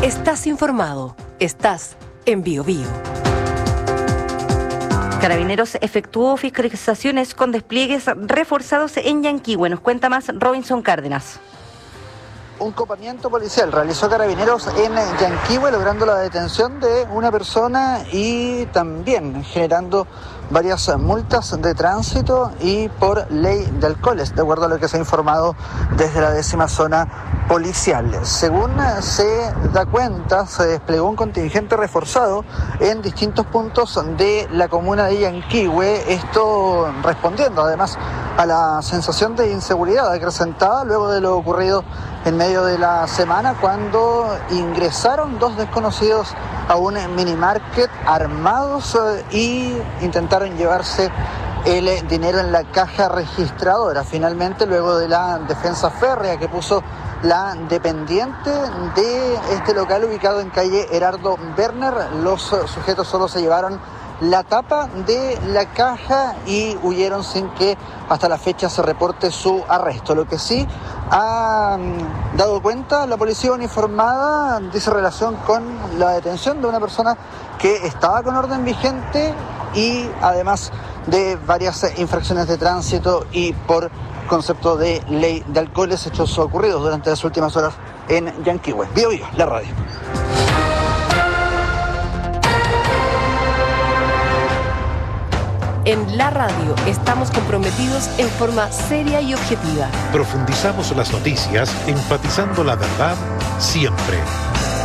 Estás informado. Estás en BioBio. Carabineros efectuó fiscalizaciones con despliegues reforzados en Yanquihue. Nos cuenta más Robinson Cárdenas. Un copamiento policial realizó Carabineros en Yanquihue, logrando la detención de una persona y también generando varias multas de tránsito y por ley de alcoholes, de acuerdo a lo que se ha informado desde la 10ª zona policial. Según se da cuenta, se desplegó un contingente reforzado en distintos puntos de la comuna de Yanquihue, esto respondiendo además a la sensación de inseguridad acrecentada luego de lo ocurrido en medio de la semana, cuando ingresaron 2 desconocidos a un minimarket armados y intentaron llevarse el dinero en la caja registradora. Finalmente, luego de la defensa férrea que puso la dependiente de este local ubicado en calle Herardo Werner, los sujetos solo se llevaron la tapa de la caja y huyeron sin que hasta la fecha se reporte su arresto. Lo que sí ha dado cuenta la policía uniformada dice relación con la detención de una persona que estaba con orden vigente y además de varias infracciones de tránsito y por concepto de ley de alcoholes, hechos ocurridos durante las últimas horas en Yanquihue. BioBio, la radio. En la radio estamos comprometidos en forma seria y objetiva. Profundizamos las noticias, enfatizando la verdad siempre.